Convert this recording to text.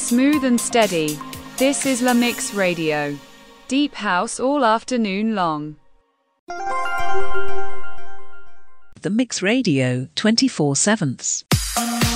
Smooth and steady. This is La Mix Radio. Deep house all afternoon long. The Mix Radio 24/7.